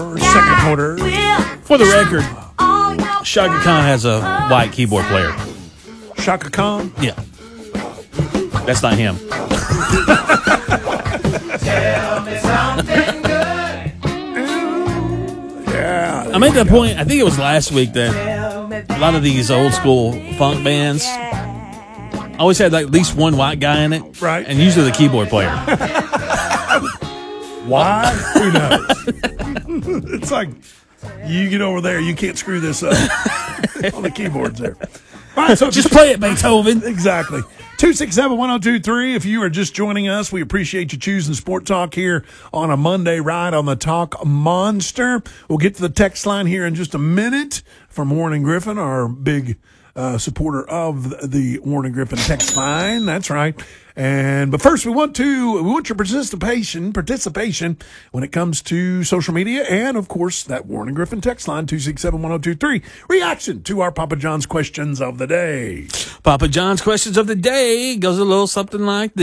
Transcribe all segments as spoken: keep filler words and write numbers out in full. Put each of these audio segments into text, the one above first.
Second quarter. For the record, Shaka Khan has a white keyboard player. Shaka Khan? Yeah. That's not him. Tell me something good. Yeah. I made that point, I think it was last week, that a lot of these old school funk bands always had like at least one white guy in it. Right. And usually the keyboard player. Why? Who knows? It's like, you get over there, you can't screw this up on the keyboards there. All right, so Just play it, Beethoven. Exactly. two six seven, one oh two three. If you are just joining us, we appreciate you choosing Sport Talk here on a Monday ride on the Talk Monster. We'll get to the text line here in just a minute from Warren and Griffin, our big uh, supporter of the Warren and Griffin text line. That's right. And but first, we want to we want your participation participation when it comes to social media and, of course, that Warren and Griffin text line two six seven, one oh two three. Reaction to our Papa John's questions of the day. Papa John's questions of the day goes a little something like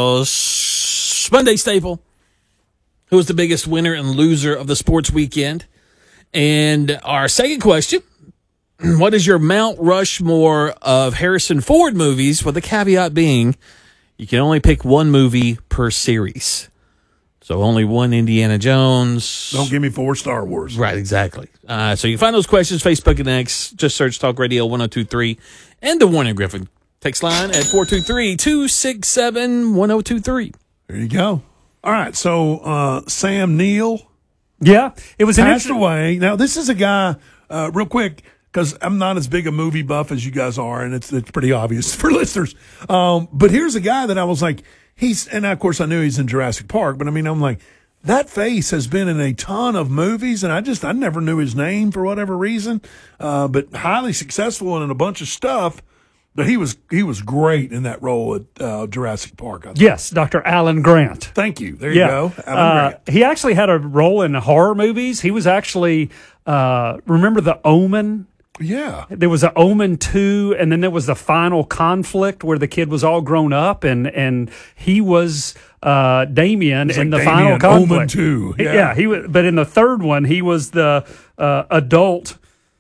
this. Monday staple. Who was the biggest winner and loser of the sports weekend? And our second question. What is your Mount Rushmore of Harrison Ford movies? With the caveat being, you can only pick one movie per series. So only one Indiana Jones. Don't give me four Star Wars. Right, exactly. Uh, so you can find those questions, Facebook and X. Just search Talk Radio one oh two three and the Warren and Griffin text line at four two three, two six seven, one oh two three. There you go. All right, so uh, Sam Neill Yeah, it was an passed interesting- away. Now, this is a guy, uh, real quick, because I'm not as big a movie buff as you guys are, and it's it's pretty obvious for listeners. Um, but here's a guy that I was like, he's, and of course I knew he's in Jurassic Park, but I mean, I'm like, that face has been in a ton of movies, and I just, I never knew his name for whatever reason, uh, but highly successful and in a bunch of stuff. But he was he was great in that role at uh, Jurassic Park. I thought. Yes, Doctor Alan Grant. Thank you. There you Yeah. go. Alan Uh, Grant. he actually had a role in horror movies. He was actually, uh, remember The Omen? Yeah. There was a Omen two, and then there was the final conflict where the kid was all grown up, and, and he was uh, Damien It's in like the final Damien, conflict. Omen two, He- yeah. he was, but in the third one, he was the uh, adult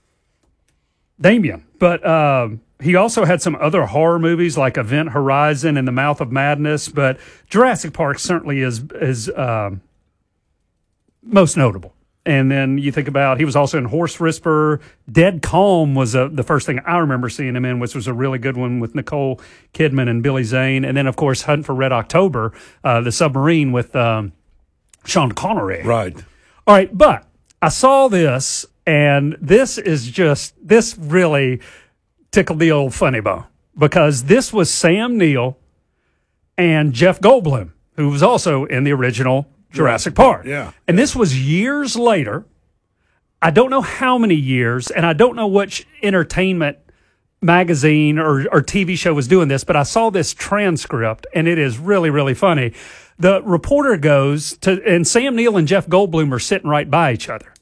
Damien. But um, he also had some other horror movies like Event Horizon and The Mouth of Madness. But Jurassic Park certainly is is um, most notable. And then you think about, he was also in Horse Whisperer. Dead Calm was a, the first thing I remember seeing him in, which was a really good one with Nicole Kidman and Billy Zane. And then, of course, Hunt for Red October, uh, the submarine with um, Sean Connery. Right. All right, but I saw this, and this is just, this really tickled the old funny bone, because this was Sam Neill and Jeff Goldblum, who was also in the original Jurassic Park. Yeah. And this was years later. I don't know how many years, and I don't know which entertainment magazine or, or T V show was doing this, but I saw this transcript, and it is really, really funny. The reporter goes to, and Sam Neill and Jeff Goldblum are sitting right by each other.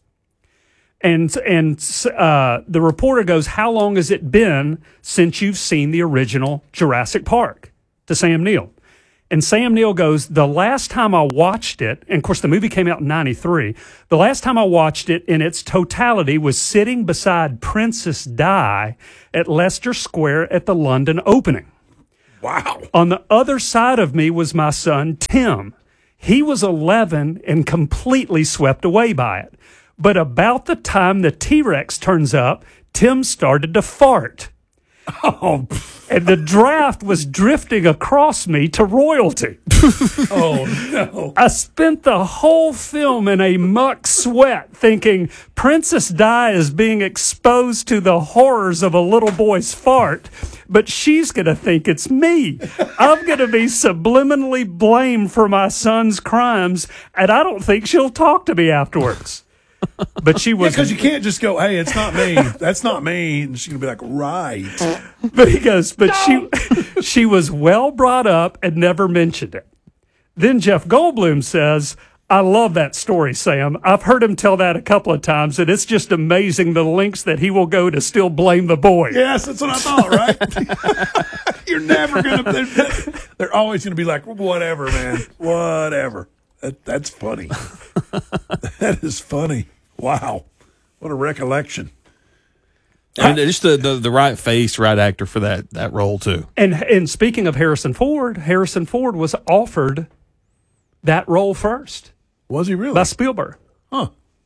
And and uh, the reporter goes, "How long has it been since you've seen the original Jurassic Park?" to Sam Neill. And Sam Neill goes, "The last time I watched it," and of course the movie came out in ninety-three, "the last time I watched it in its totality was sitting beside Princess Di at Leicester Square at the London opening. Wow. On the other side of me was my son, Tim. He was eleven and completely swept away by it. But about the time the T-Rex turns up, Tim started to fart. Oh, And the draft was drifting across me to royalty. oh no. I spent the whole film in a muck sweat thinking Princess Di is being exposed to the horrors of a little boy's fart, but she's going to think it's me. I'm going to be subliminally blamed for my son's crimes, and I don't think she'll talk to me afterwards." But she was, Because you can't just go, "Hey, it's not me. That's not me." And she's going to be like, "Right." but he goes, but she, she was well brought up and never mentioned it. Then Jeff Goldblum says, "I love that story, Sam. I've heard him tell that a couple of times, and it's just amazing the lengths that he will go to still blame the boy." Yes, that's what I thought, right? You're never going to, they're, they're always going to be like, "Whatever, man. Whatever." That, that's funny. That is funny. Wow. What a recollection. And just the, the, the right face, right actor for that, that role, too. And and speaking of Harrison Ford, Harrison Ford was offered that role first Was he really? by Spielberg. Huh.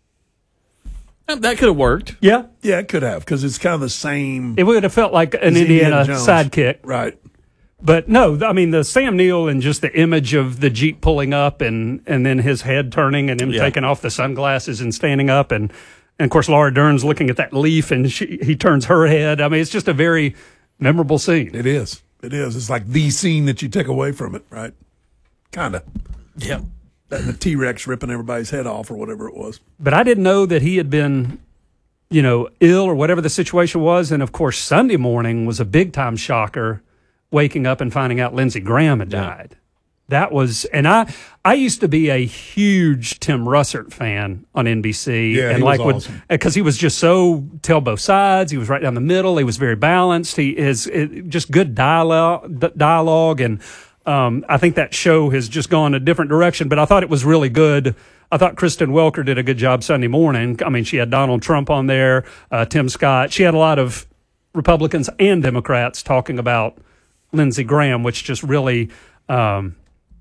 That could have worked. Yeah, Yeah, it could have, because it's kind of the same. it would have felt like an as Indiana Jones. sidekick. Right. But no, I mean the Sam Neill and just the image of the Jeep pulling up and and then his head turning and him Yeah. taking off the sunglasses and standing up and and of course Laura Dern's looking at that leaf and she, he turns her head. I mean it's just a very memorable scene. It is. It is. It's like the scene that you take away from it, right? Kind of. Yeah. The T-Rex ripping everybody's head off or whatever it was. But I didn't know that he had been, you know, ill or whatever the situation was. And of course Sunday morning was a big time shocker, waking up and finding out Lindsey Graham had died. That was, and I, I used to be a huge Tim Russert fan on N B C, Yeah, and he was like awesome. because he was just so tell both sides. He was right down the middle. He was very balanced. He is it, just good dialogue, d- dialogue, and um, I think that show has just gone a different direction. But I thought it was really good. I thought Kristen Welker did a good job Sunday morning. I mean, she had Donald Trump on there, uh, Tim Scott. She had a lot of Republicans and Democrats talking about Lindsey Graham, which just really, um,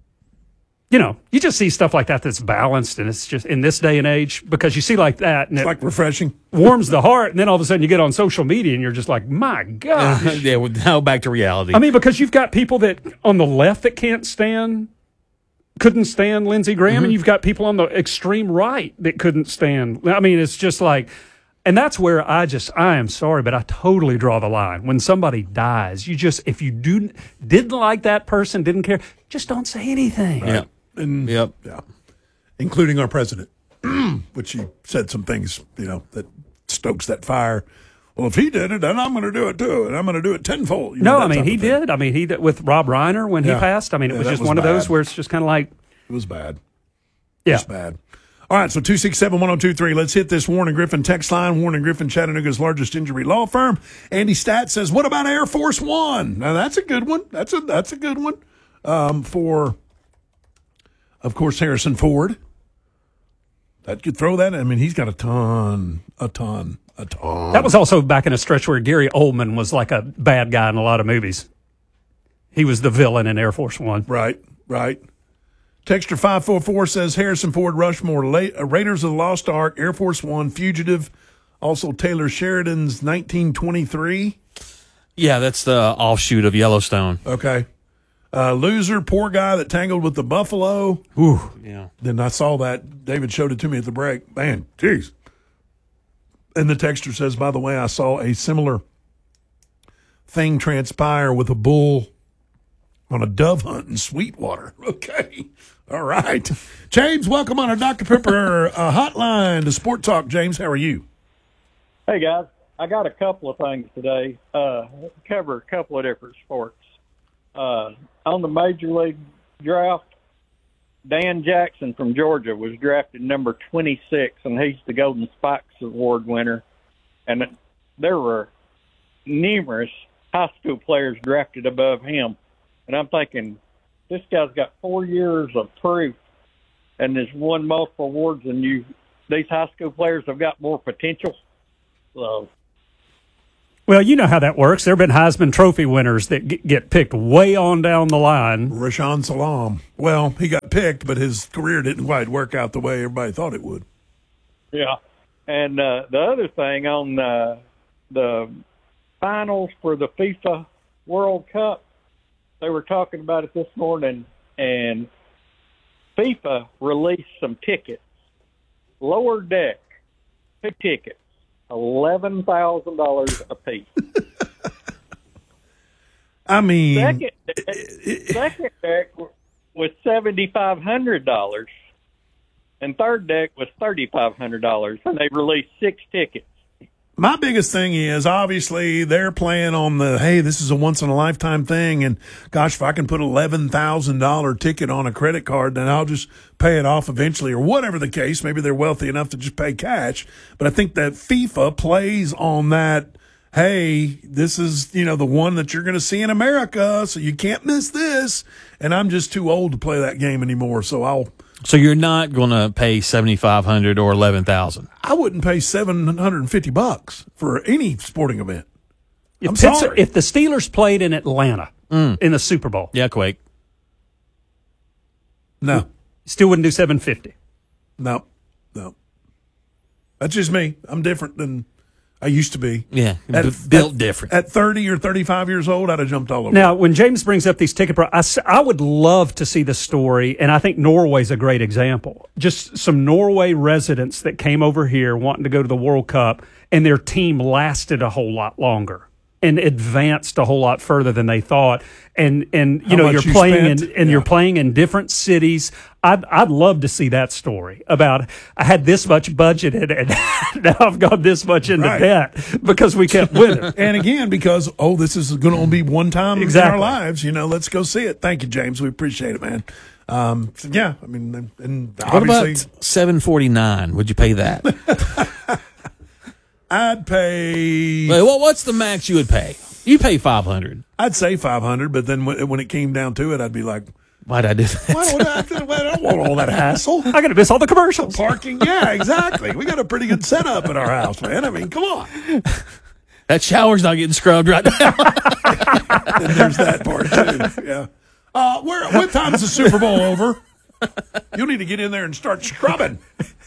you know, you just see stuff like that that's balanced, and it's just in this day and age because you see like that, and It's it like refreshing. warms the heart, and then all of a sudden you get on social media and you're just like, my gosh. yeah, well, now back to reality. I mean, because you've got people that on the left that can't stand, couldn't stand Lindsey Graham, Mm-hmm. and you've got people on the extreme right that couldn't stand. I mean, it's just like, and that's where I just, I am sorry, but I totally draw the line. When somebody dies, you just, if you do didn't like that person, didn't care, just don't say anything. yeah. And, Yep. Yeah. Including our president, which he said some things, you know, that stokes that fire. Well, if he did it, then I'm going to do it too, and I'm going to do it tenfold. You No, know, I that mean, type he of thing. did. I mean, he did with Rob Reiner when Yeah. he passed. I mean, it Yeah, was that just was one of those bad. where it's just kind of like, It was bad. yeah. It's bad. All right, so two six seven, one oh two three. Let's hit this Warren and Griffin text line. Warren and Griffin, Chattanooga's largest injury law firm. Andy Stat says, what about Air Force One? Now, that's a good one. That's a that's a good one um, for, of course, Harrison Ford. That could throw that. I mean, he's got a ton, a ton, a ton. That was also back in a stretch where Gary Oldman was like a bad guy in a lot of movies. He was the villain in Air Force One. Right, right. Texture five four four says Harrison Ford, Rushmore, La- uh, Raiders of the Lost Ark, Air Force One, Fugitive, also Taylor Sheridan's nineteen twenty-three. Yeah, that's the offshoot of Yellowstone. Okay. Uh, loser, poor guy that tangled with the buffalo. Ooh. Yeah. Then I saw that. David showed it to me at the break. Man, jeez. And the texter says, by the way, I saw a similar thing transpire with a bull on a dove hunt in Sweetwater. Okay. All right. James, welcome on our Doctor Pepper uh, hotline to Sport Talk. James, how are you? Hey guys, I got a couple of things today. Uh, cover a couple of different sports. Uh, on the Major League draft, Dan Jackson from Georgia was drafted number twenty-six, and he's the Golden Spikes Award winner. And there were numerous high school players drafted above him. And I'm thinking, this guy's got four years of proof and has won multiple awards, and you, these high school players have got more potential. So, Well, you know how that works. There have been Heisman Trophy winners that g- get picked way on down the line. Rashawn Salam. Well, he got picked, but his career didn't quite work out the way everybody thought it would. yeah. And uh, the other thing on uh, the finals for the FIFA World Cup, they were talking about it this morning, and FIFA released some tickets. Lower deck, pick tickets, eleven thousand dollars a piece. I mean, Second deck, second deck was seventy-five hundred dollars, and third deck was thirty-five hundred dollars, and they released six tickets. my biggest thing is obviously they're playing on the, hey, this is a once in a lifetime thing. And gosh, if I can put an eleven thousand dollars ticket on a credit card, then I'll just pay it off eventually, or whatever the case. Maybe they're wealthy enough to just pay cash. But I think that FIFA plays on that. Hey, this is, you know, the one that you're going to see in America, so you can't miss this. And I'm just too old to play that game anymore, so I'll So you're not going to pay seventy-five hundred dollars or eleven thousand dollars. I wouldn't pay seven hundred fifty bucks for any sporting event. If I'm Pitts- sorry. If the Steelers played in Atlanta in the Super Bowl, Yeah, Quake. No, still wouldn't do seven fifty. no, no. That's just me. I'm different than I used to be. Yeah, At- b- built at- different. At thirty or thirty-five years old, I'd have jumped all over. Now, when James brings up these ticket prices, I, s- I would love to see the story, and I think Norway's a great example. Just some Norway residents that came over here wanting to go to the World Cup, and their team lasted a whole lot longer and advanced a whole lot further than they thought. And and you How know much you're you playing spent? in and Yeah. you're playing in different cities. I'd I'd love to see that story about I had this much budgeted and now I've got this much into Right. debt because we kept winning. And again, because, oh, this is going to be one time Exactly. in our lives, you know, let's go see it. Thank you, James. We appreciate it, man. Um, so yeah, I mean, and- and What obviously, about seven forty-nine? Would you pay that? I'd pay, Wait, what, what's the max you would pay? You pay five hundred. I'd say five hundred, but then when, when it came down to it, I'd be like, Why'd I do that? why would I, I don't want all that hassle. I got to miss all the commercials. Parking, yeah, exactly. We got a pretty good setup at our house, man. I mean, come on. That shower's not getting scrubbed right now. And there's that part too. Yeah. Uh, where? What time is the Super Bowl over? You'll need to get in there and start scrubbing.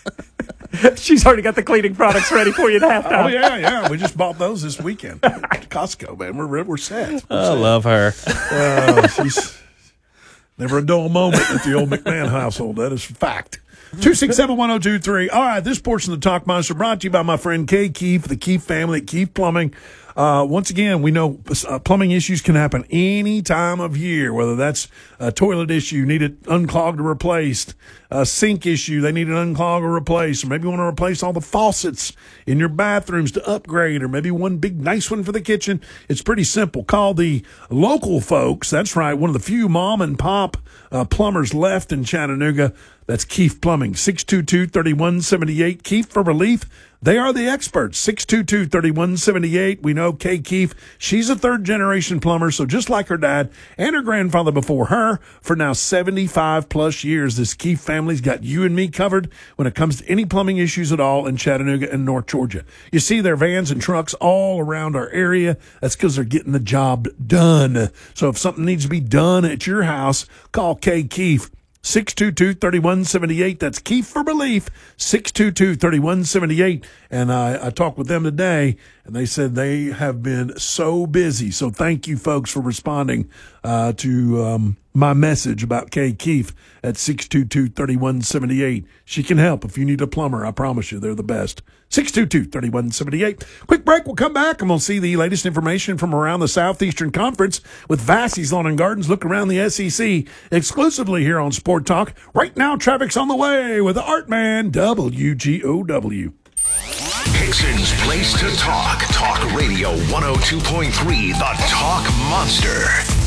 She's already got the cleaning products ready for you at halftime. Oh yeah, yeah. We just bought those this weekend at Costco, man. We're we're set. I love her. Oh, she's never a dull moment at the old McMahon household. That is a fact. two six seven, one oh two three. All right, this portion of the Talk Monster brought to you by my friend Kay Keefe, the Keefe family at Keefe Plumbing. Uh, once again, we know uh, plumbing issues can happen any time of year, whether that's a toilet issue, need it unclogged or replaced, a sink issue, they need it unclogged or replaced, or maybe you want to replace all the faucets in your bathrooms to upgrade, or maybe one big nice one for the kitchen. It's pretty simple. Call the local folks. That's right, one of the few mom and pop uh, plumbers left in Chattanooga. That's Keefe Plumbing, six two two, three one seven eight. Keefe for relief. They are the experts, six two two, three one seven eight. We know Kay Keefe. She's a third-generation plumber, so just like her dad and her grandfather before her, for now seventy-five plus years, this Keefe family's got you and me covered when it comes to any plumbing issues at all in Chattanooga and North Georgia. You see their vans and trucks all around our area. That's because they're getting the job done. So if something needs to be done at your house, call Kay Keefe. six two two, three one seven eight. That's Keefe for relief, six two two, three one seven eight. And I, I talked with them today, and they said they have been so busy. So thank you, folks, for responding uh, to um, my message about Kay Keefe at six two two, three one seven eight. She can help if you need a plumber. I promise you, they're the best. six two two, three one seven eight. Quick break. We'll come back, and we'll see the latest information from around the Southeastern Conference with Vassey's Lawn and Gardens. Look around the S E C exclusively here on Sport Talk. Right now, traffic's on the way with the Art Man, W G O W. Hickson's place to talk. Talk Radio one oh two point three, the Talk Monster.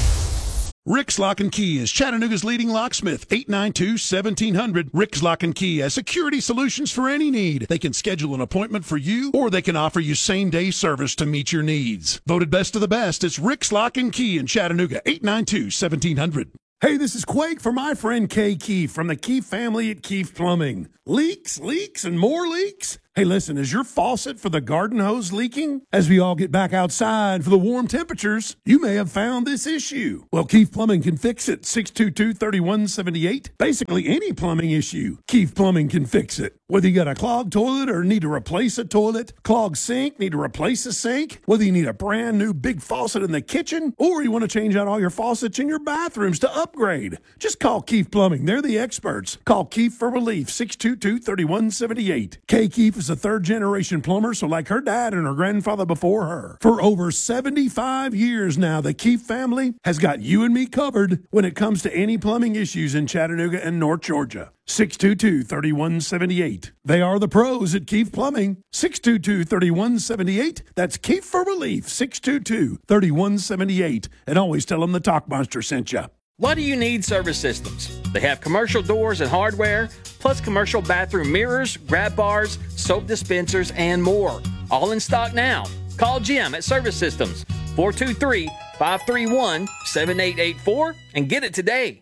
Rick's Lock and Key is Chattanooga's leading locksmith, eight nine two, one seven hundred. Rick's Lock and Key has security solutions for any need. They can schedule an appointment for you, or they can offer you same-day service to meet your needs. Voted best of the best, it's Rick's Lock and Key in Chattanooga, eight nine two, one seven hundred. Hey, this is Quake for my friend Kay Keefe from the Keefe family at Keefe Plumbing. Leaks, leaks, and more leaks? Hey, listen, is your faucet for the garden hose leaking? As we all get back outside for the warm temperatures, you may have found this issue. Well, Keefe Plumbing can fix it. six two two, three one seven eight. Basically, any plumbing issue, Keefe Plumbing can fix it. Whether you got a clogged toilet or need to replace a toilet, clogged sink, need to replace a sink, whether you need a brand new big faucet in the kitchen, or you want to change out all your faucets in your bathrooms to upgrade, just call Keefe Plumbing. They're the experts. Call Keefe for relief, six two two, three one seven eight. Kay Keefe is a third-generation plumber, so like her dad and her grandfather before her. For over seventy-five years now, the Keefe family has got you and me covered when it comes to any plumbing issues in Chattanooga and North Georgia. six two two, three one seven eight. They are the pros at Keefe Plumbing. six two two, three one seven eight. That's Keefe for relief, six two two, three one seven eight. And always tell them the Talk Monster sent you. Why do you need Service Systems? They have commercial doors and hardware, plus commercial bathroom mirrors, grab bars, soap dispensers, and more. All in stock now. Call Jim at Service Systems, four two three, five three one, seven eight eight four, and get it today.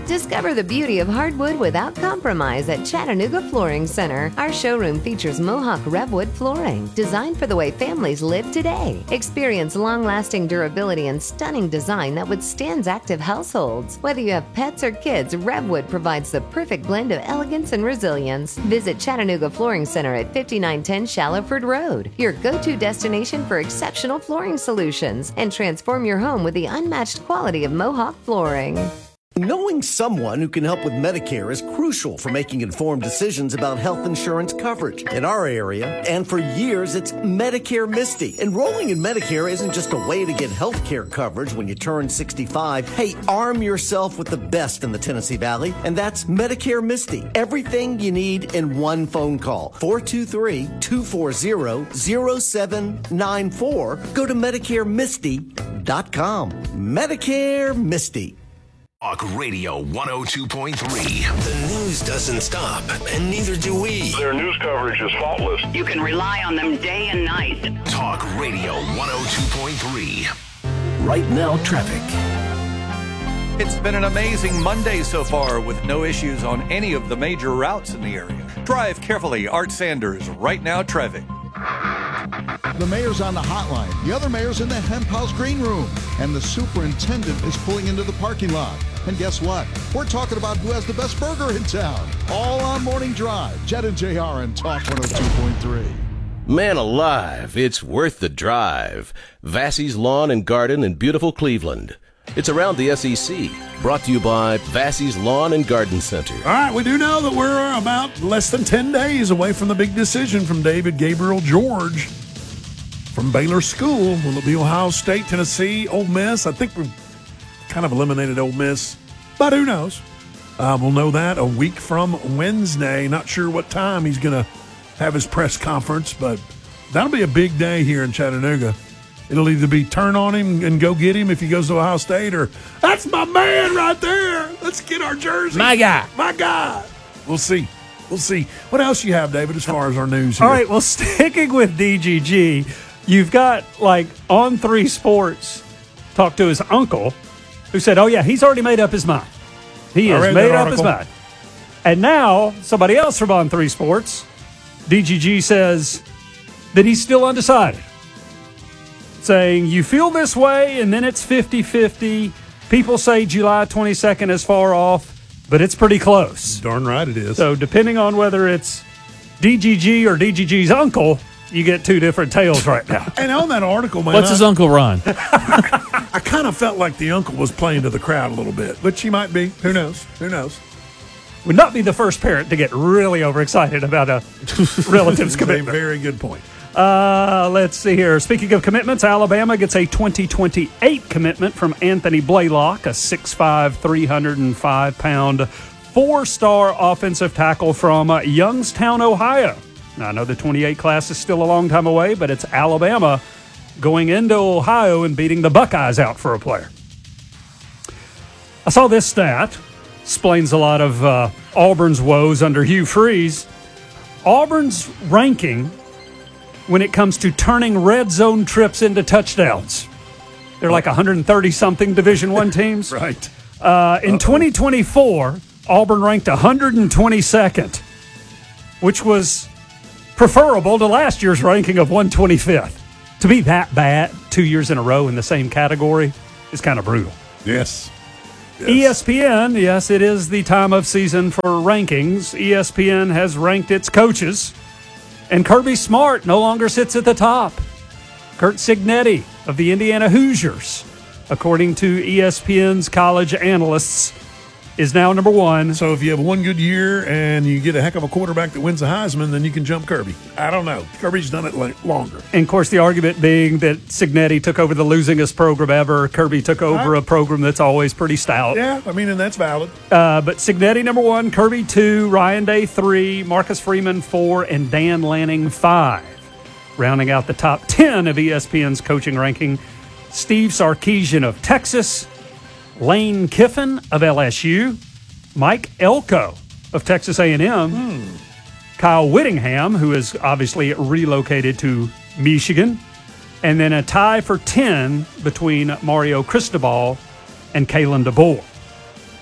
Discover the beauty of hardwood without compromise at Chattanooga Flooring Center. Our showroom features Mohawk Revwood flooring, designed for the way families live today. Experience long-lasting durability and stunning design that withstands active households. Whether you have pets or kids, Revwood provides the perfect blend of elegance and resilience. Visit Chattanooga Flooring Center at fifty-nine ten Shallowford Road, your go-to destination for exceptional flooring solutions, and transform your home with the unmatched quality of Mohawk flooring. Knowing someone who can help with Medicare is crucial for making informed decisions about health insurance coverage. In our area, and for years, it's Medicare Misty. Enrolling in Medicare isn't just a way to get health care coverage when you turn sixty-five. Hey, arm yourself with the best in the Tennessee Valley, and that's Medicare Misty. Everything you need in one phone call. four two three, two four zero, zero seven nine four. Go to Medicare Misty dot com. Medicare Misty. Talk Radio one oh two point three. The news doesn't stop, and neither do we. Their news coverage is faultless. You can rely on them day and night. Talk Radio one oh two point three. Right now, traffic. It's been an amazing Monday so far with no issues on any of the major routes in the area. Drive carefully. Art Sanders, Right Now Traffic. The mayor's on the hotline. The other mayor's in the Hemp House green room. And the superintendent is pulling into the parking lot. And guess what? We're talking about who has the best burger in town. All on Morning Drive. Jed and J R and Talk one oh two point three. Man alive, it's worth the drive. Vassey's Lawn and Garden in beautiful Cleveland. It's around the S E C. Brought to you by Vassey's Lawn and Garden Center. All right, we do know that we're about less than ten days away from the big decision from David Gabriel George from Baylor School. Will it be Ohio State, Tennessee, Ole Miss? I think we've kind of eliminated Ole Miss, but who knows? Uh, we'll know that a week from Wednesday. Not sure what time he's going to have his press conference, but that'll be a big day here in Chattanooga. It'll either be turn on him and go get him if he goes to Ohio State, or that's my man right there. Let's get our jersey. My guy. My guy. We'll see. We'll see. What else you have, David, as far as our news here? All right, well, sticking with D G G, you've got, like, On three Sports talked to his uncle, who said, oh, yeah, he's already made up his mind. He has made up his mind. And now, somebody else from On three Sports, D G G says that he's still undecided, saying you feel this way and then it's fifty-fifty. People say July twenty-second is far off, but it's pretty close. Darn right it is. So depending on whether it's D G G or D G G's uncle, you get two different tales right now. And on that article, man. What's I, his uncle Ron? I, I kind of felt like the uncle was playing to the crowd a little bit, which he might be. Who knows? Who knows? Would not be the first parent to get really overexcited about a relative's commitment. A very good point. Uh, let's see here. Speaking of commitments, Alabama gets a twenty twenty-eight commitment from Anthony Blaylock, a six five, three oh five pound, four-star offensive tackle from uh, Youngstown, Ohio. Now, I know the twenty-eight class is still a long time away, but it's Alabama going into Ohio and beating the Buckeyes out for a player. I saw this stat. Explains a lot of uh, Auburn's woes under Hugh Freeze. Auburn's ranking when it comes to turning red zone trips into touchdowns. They're like one hundred thirty-something Division One teams. Right. Uh, in twenty twenty-four, Auburn ranked one hundred twenty-second, which was preferable to last year's ranking of one hundred twenty-fifth. To be that bad two years in a row in the same category is kind of brutal. Yes. Yes. E S P N, yes, it is the time of season for rankings. E S P N has ranked its coaches, and Kirby Smart no longer sits at the top. Curt Cignetti of the Indiana Hoosiers, according to E S P N's college analysts, is now number one. So if you have one good year and you get a heck of a quarterback that wins the Heisman, then you can jump Kirby. I don't know. Kirby's done it longer. And, of course, the argument being that Cignetti took over the losingest program ever. Kirby took over right. a program that's always pretty stout. Yeah, I mean, and that's valid. Uh, but Cignetti, number one, Kirby, two, Ryan Day, three, Marcus Freeman, four, and Dan Lanning, five. Rounding out the top ten of E S P N's coaching ranking, Steve Sarkisian of Texas, Lane Kiffin of L S U, Mike Elko of Texas A and M, hmm. Kyle Whittingham, who is obviously relocated to Michigan, and then a tie for ten between Mario Cristobal and Kalen DeBoer.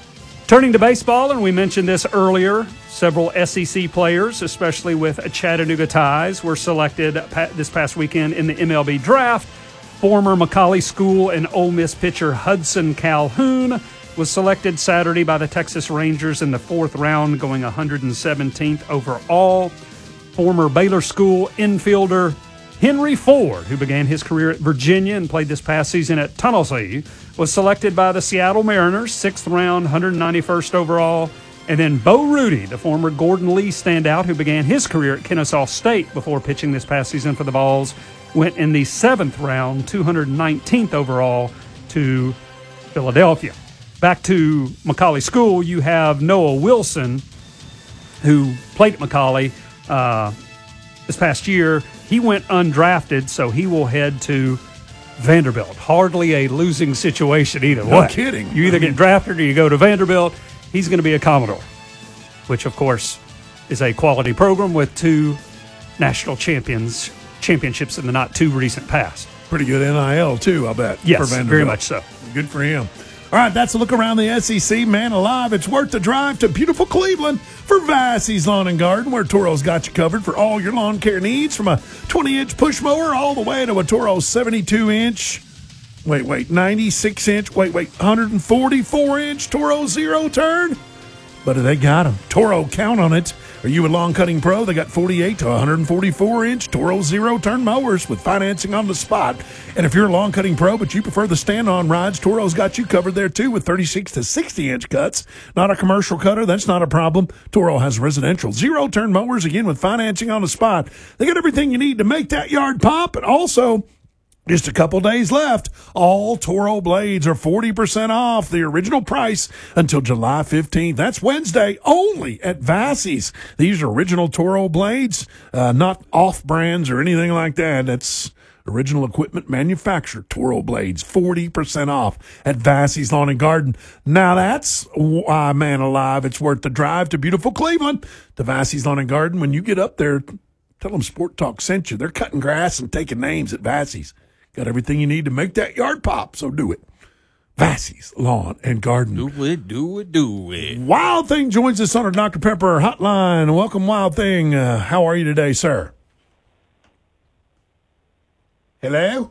Turning to baseball, and we mentioned this earlier, several S E C players, especially with Chattanooga ties, were selected this past weekend in the M L B draft. Former McCallie School and Ole Miss pitcher Hudson Calhoun was selected Saturday by the Texas Rangers in the fourth round, going one hundred seventeenth overall. Former Baylor School infielder Henry Ford, who began his career at Virginia and played this past season at Tennessee, was selected by the Seattle Mariners, sixth round, one hundred ninety-first overall. And then Bo Rudy, the former Gordon Lee standout who began his career at Kennesaw State before pitching this past season for the Vols, went in the seventh round, two hundred nineteenth overall to Philadelphia. Back to McCallie School, you have Noah Wilson, who played at McCallie uh, this past year. He went undrafted, so he will head to Vanderbilt. Hardly a losing situation either No way. kidding. You either I mean, get drafted or you go to Vanderbilt. He's going to be a Commodore, which, of course, is a quality program with two national champions championships in the not-too-recent past. Pretty good N I L, too, I bet. Yes, for Vanderbilt. very much so. Good for him. All right, that's a look around the S E C. Man alive, it's worth the drive to beautiful Cleveland for Vassey's Lawn and Garden, where Toro's got you covered for all your lawn care needs, from a twenty-inch push mower all the way to a Toro seventy-two inch, wait, wait, ninety-six inch, wait, wait, one hundred forty-four inch Toro zero turn. But they got them. Toro, count on it. Are you a lawn cutting pro? They got forty-eight to one hundred forty-four inch Toro zero turn mowers with financing on the spot. And if you're a lawn cutting pro but you prefer the stand-on rides, Toro's got you covered there too with thirty-six to sixty inch cuts. Not a commercial cutter, that's not a problem. Toro has residential zero turn mowers, again with financing on the spot. They got everything you need to make that yard pop, and also just a couple days left. All Toro blades are forty percent off the original price until July fifteenth. That's Wednesday only at Vassey's. These are original Toro blades, uh, not off-brands or anything like that. That's original equipment manufactured Toro blades, forty percent off at Vassey's Lawn and Garden. Now that's why, man alive, it's worth the drive to beautiful Cleveland to Vassey's Lawn and Garden. When you get up there, tell them Sport Talk sent you. They're cutting grass and taking names at Vassey's. Got everything you need to make that yard pop, so do it. Vassey's Lawn and Garden. Do it, do it, do it. Wild Thing joins us on our Doctor Pepper hotline. Welcome, Wild Thing. Uh, how are you today, sir? Hello?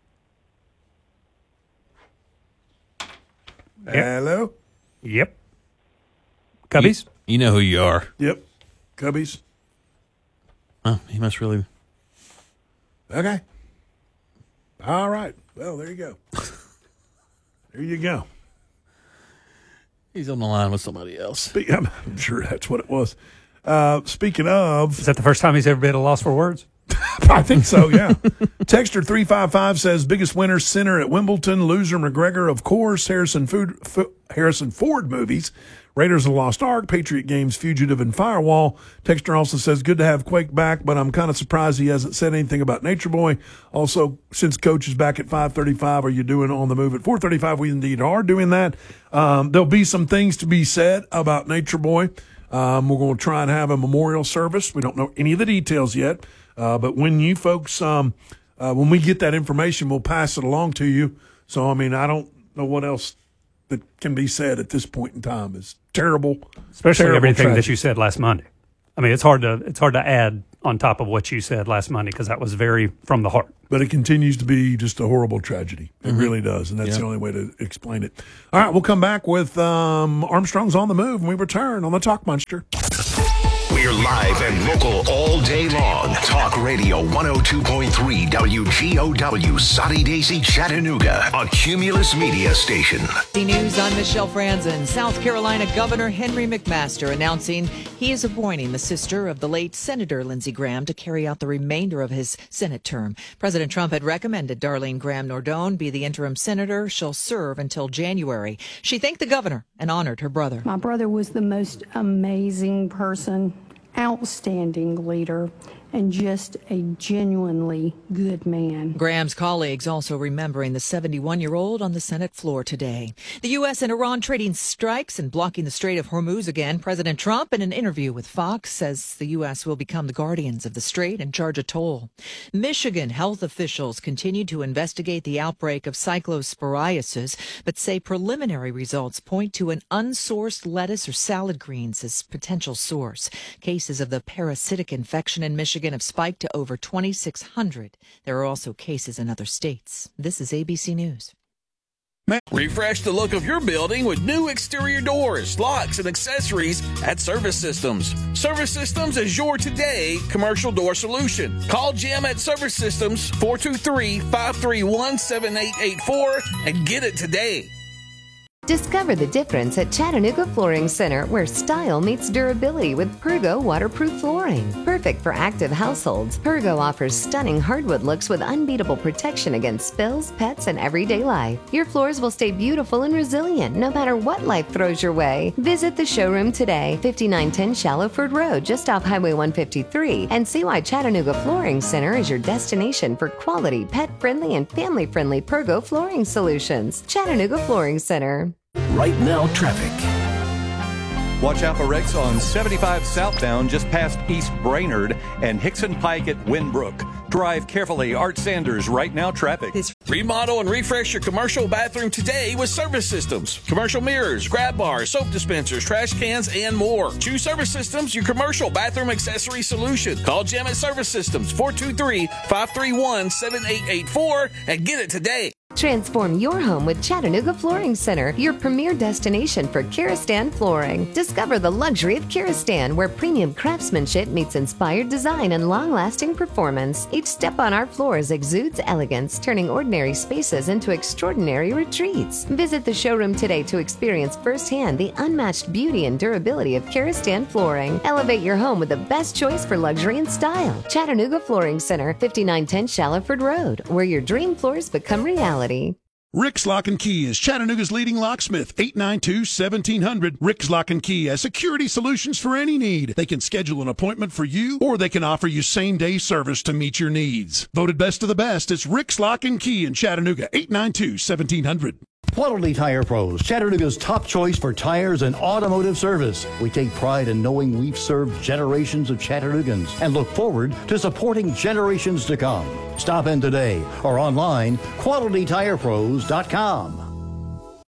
Yep. Hello? Yep. Cubbies? You, you know who you are. Yep. Cubbies? Oh, he must really. Okay. All right. Well, there you go. There you go. He's on the line with somebody else. Spe- I'm, I'm sure that's what it was. Uh, speaking of... Is that the first time he's ever been at a loss for words? I think so, yeah. Texter three five five says, biggest winner, Sinner at Wimbledon, loser McGregor, of course, Harrison, Food, F- Harrison Ford movies, Raiders of the Lost Ark, Patriot Games, Fugitive, and Firewall. Texter also says, good to have Quake back, but I'm kind of surprised he hasn't said anything about Nature Boy. Also, since Coach is back at five thirty-five, are you doing On the Move at four thirty-five? We indeed are doing that. Um, there'll be some things to be said about Nature Boy. Um, we're going to try and have a memorial service. We don't know any of the details yet. Uh, but when you folks, um, uh, when we get that information, we'll pass it along to you. So, I mean, I don't know what else that can be said at this point in time. It's terrible, especially terrible everything tragedy. that you said last Monday. I mean, it's hard to it's hard to add on top of what you said last Monday because that was very from the heart. But it continues to be just a horrible tragedy. It Mm-hmm. really does, and that's Yeah. the only way to explain it. All right, we'll come back with um, Armstrong's on the Move, and we return on the Talk Monster. We're live and local all day long. Talk Radio one oh two point three W G O W, Soddy Daisy, Chattanooga, a Cumulus Media station. The news on Michelle Franzen. South Carolina Governor Henry McMaster announcing he is appointing the sister of the late Senator Lindsey Graham to carry out the remainder of his Senate term. President Trump had recommended Darlene Graham Nordone be the interim senator. She'll serve until January. She thanked the governor and honored her brother. My brother was the most amazing person, outstanding leader, and just a genuinely good man. Graham's colleagues also remembering the seventy-one-year-old on the Senate floor today. The U S and Iran trading strikes and blocking the Strait of Hormuz again. President Trump, in an interview with Fox, says the U S will become the guardians of the strait and charge a toll. Michigan health officials continue to investigate the outbreak of cyclosporiasis, but say preliminary results point to an unsourced lettuce or salad greens as potential source. Cases of the parasitic infection in Michigan have spiked to over twenty-six hundred. There are also cases in other states. This is A B C News. Refresh the look of your building with new exterior doors, locks, and accessories at Service Systems. Service Systems is your today commercial door solution. Call Jim at Service Systems, four two three, five three one, seven eight eight four, and get it today. Discover the difference at Chattanooga Flooring Center, where style meets durability with Pergo waterproof flooring. Perfect for active households, Pergo offers stunning hardwood looks with unbeatable protection against spills, pets, and everyday life. Your floors will stay beautiful and resilient no matter what life throws your way. Visit the showroom today, fifty-nine ten Shallowford Road, just off Highway one fifty-three, and see why Chattanooga Flooring Center is your destination for quality, pet-friendly, and family-friendly Pergo flooring solutions. Chattanooga Flooring Center. Right now, traffic. Watch out for wrecks on seventy-five southbound just past East Brainerd and Hickson Pike at Winbrook. Drive carefully. Art Sanders, Right Now Traffic. Remodel and refresh your commercial bathroom today with Service Systems. Commercial mirrors, grab bars, soap dispensers, trash cans, and more. Choose Service Systems, your commercial bathroom accessory solution. Call Jim at Service Systems, four two three, five three one, seven eight eight four, and get it today. Transform your home with Chattanooga Flooring Center, your premier destination for Kiristan flooring. Discover the luxury of Kiristan, where premium craftsmanship meets inspired design and long-lasting performance. Each step on our floors exudes elegance, turning ordinary spaces into extraordinary retreats. Visit the showroom today to experience firsthand the unmatched beauty and durability of Kiristan flooring. Elevate your home with the best choice for luxury and style. Chattanooga Flooring Center, fifty-nine ten Shallowford Road, where your dream floors become reality. Rick's Lock and Key is Chattanooga's leading locksmith, eight nine two, one seven zero zero. Rick's Lock and Key has security solutions for any need. They can schedule an appointment for you, or they can offer you same-day service to meet your needs. Voted best of the best, it's Rick's Lock and Key in Chattanooga, eight nine two, one seven zero zero. Quality Tire Pros, Chattanooga's top choice for tires and automotive service. We take pride in knowing we've served generations of Chattanoogans and look forward to supporting generations to come. Stop in today or online, quality tire pros dot com.